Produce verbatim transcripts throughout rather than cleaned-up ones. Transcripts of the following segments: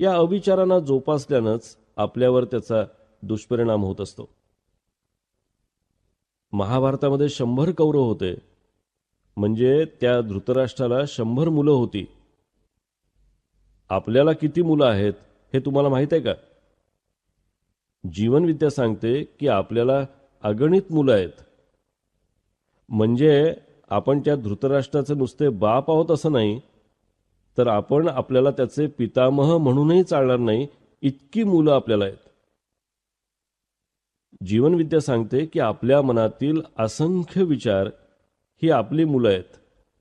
या अविचारांना जोपासल्यानंच आपल्यावर त्याचा दुष्परिणाम होत असतो. महाभारतामध्ये शंभर कौरव होते, म्हणजे त्या धृतराष्ट्राला शंभर मुलं होती. आपल्याला किती मुलं आहेत हे तुम्हाला माहीत आहे का? जीवनविद्या सांगते की आपल्याला अगणित मुलं आहेत. म्हणजे आपण त्या धृतराष्ट्राचे नुसते बाप आहोत असं नाही, तर आपण आपल्याला त्याचे पितामह म्हणूनही चालणार नाही, इतकी मुलं आपल्याला आहेत. जीवनविद्या सांगते की आपल्या मनातील असंख्य विचार ही आपली मुलं आहेत.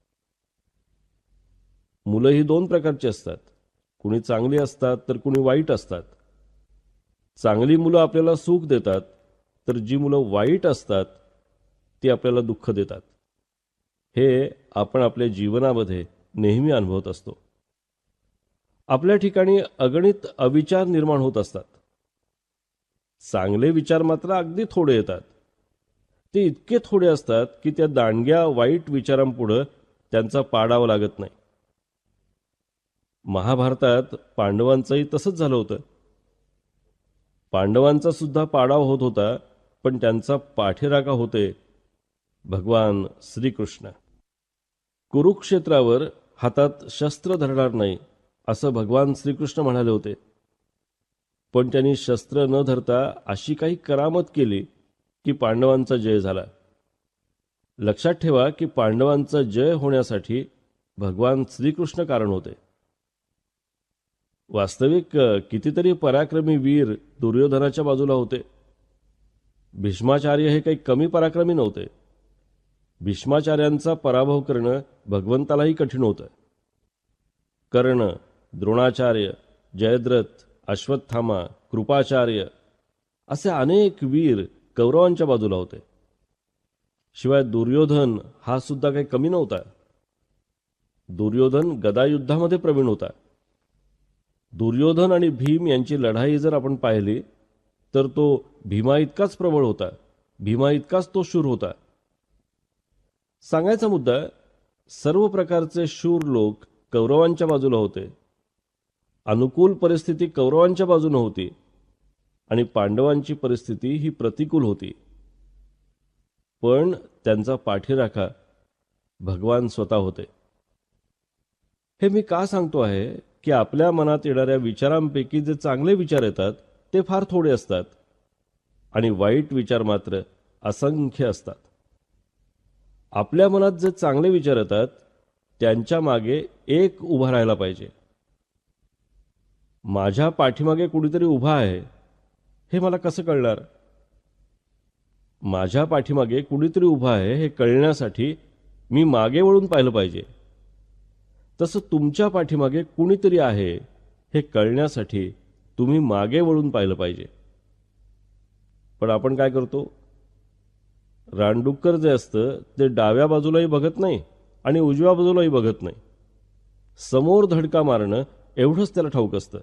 मुलं ही दोन प्रकारची असतात, कुणी चांगली असतात तर कुणी वाईट असतात. चांगली मुलं आपल्याला सुख देतात, तर जी मुलं वाईट असतात ती आपल्याला दुःख देतात. हे आपण आपल्या जीवनामध्ये नेहमी अनुभवत असतो. आपल्या ठिकाणी अगणित अविचार निर्माण होत असतात. चांगले विचार मात्र अगदी थोडे येतात. ते इतके थोडे असतात की त्या दांडग्या वाईट विचारांपुढे त्यांचा पाडावा लागत नाही. महाभारतात पांडवांचंही तसंच झालं होतं. पांडवांचा सुद्धा पाडाव होत होता, पण त्यांचा पाठीराखा होते भगवान श्रीकृष्ण. कुरुक्षेत्रावर हातात शस्त्र धरणार नाही असं भगवान श्रीकृष्ण म्हणाले होते, पण त्यांनी शस्त्र न धरता अशी काही करामत केली की पांडवांचा जय झाला. लक्षात ठेवा की पांडवांचा जय होण्यासाठी भगवान श्रीकृष्ण कारण होते. वास्तविक कितीतरी पराक्रमी वीर दुर्योधनाच्या बाजूला होते. भीष्माचार्य हे काही कमी पराक्रमी नव्हते. भीष्माचार्यांचा पराभव करणं भगवंतालाही कठीण होतं. कर्ण, द्रोणाचार्य, जयद्रथ, अश्वत्थामा, कृपाचार्य असे अनेक वीर कौरवांच्या बाजूला होते. शिवाय दुर्योधन हा सुद्धा काही कमी नव्हता. दुर्योधन गदायुद्धामध्ये प्रवीण होता. दुर्योधन आणि भीम यांची लढाई जर आपण पाहिली तर तो भीमा इतकाच प्रबळ होता, भीमा इतकाच तो शूर होता. सांगायचा मुद्दा, सर्व प्रकारचे शूर लोक कौरवांच्या बाजूला होते. अनुकूल परिस्थिती कौरवांच्या बाजूने होती आणि पांडवांची परिस्थिती ही प्रतिकूल होती. पण त्यांचा पाठीराखा भगवान स्वतः होते. हे मी का सांगतो आहे की आपल्या मनात येणाऱ्या विचारांपैकी जे चांगले विचार येतात ते फार थोडे असतात आणि वाईट विचार मात्र असंख्य असतात. आपल्या मनात जे चांगले विचार येतात त्यांच्या मागे एक उभा राहायला पाहिजे. माझ्या पाठीमागे कुणीतरी उभा आहे हे मला कसं कळणार? माझ्या पाठीमागे कुणीतरी उभा आहे हे कळण्यासाठी मी मागे वळून पाहिलं पाहिजे. तसं तुमच्या पाठीमागे कुणीतरी आहे हे कळण्यासाठी तुम्ही मागे वळून पाहिलं पाहिजे. पण आपण काय करतो? रानडुक्कर जे असतं ते डाव्या बाजूलाही बघत नाही आणि उजव्या बाजूलाही बघत नाही. समोर धडका मारणं एवढंच त्याला ठाऊक असतं.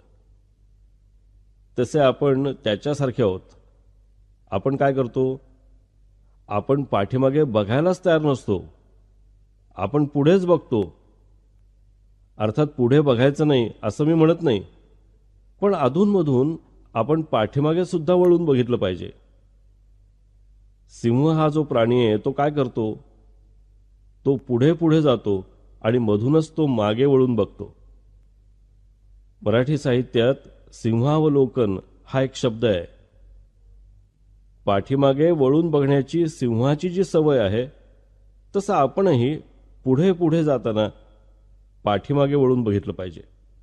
तसे आपण त्याच्यासारखे आहोत. आपण काय करतो? आपण पाठीमागे बघायलाच तयार नसतो. आपण पुढेच बघतो. अर्थात पुढे बघायचं नाही असं मी म्हणत नाही, पण अधूनमधून आपण पाठीमागे सुद्धा वळून बघितलं पाहिजे. सिंह हा जो प्राणी आहे तो काय करतो? तो पुढे पुढे जातो आणि मधूनच तो मागे वळून बघतो. मराठी साहित्यात सिंहावलोकन हा एक शब्द आहे. पाठीमागे वळून बघण्याची सिंहाची जी सवय आहे तसं आपणही पुढे पुढे जाताना पाठीमागे वळून बघितलं पाहिजे.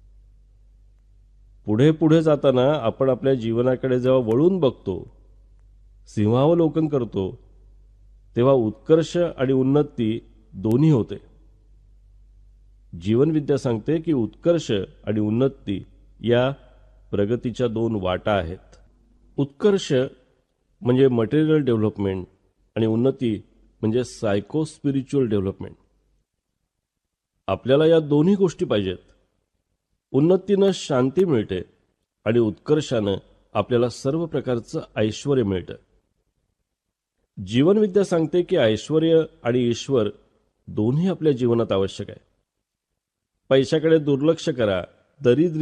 पुढे पुढे जाताना आपण आपल्या जीवनाकडे जेव्हा वळून बघतो, सिंहावलोकन करतो, तेव्हा उत्कर्ष आणि उन्नती दोन्ही होते. जीवनविद्या सांगते की उत्कर्ष आणि उन्नती या प्रगतीच्या दोन वाटा आहेत. उत्कर्ष म्हणजे मटेरियल डेव्हलपमेंट आणि उन्नती म्हणजे सायको स्पिरिच्युअल डेव्हलपमेंट. आपल्याला या दोन्ही गोष्टी पाहिजेत. उन्नतीनं शांती मिळते आणि उत्कर्षानं आपल्याला सर्व प्रकारचं ऐश्वर मिळतं. जीवनविद्या सांगते की ऐश्वर आणि ईश्वर दोन्ही आपल्या जीवनात आवश्यक आहे. पैशाकडे दुर्लक्ष करा, दरिद्री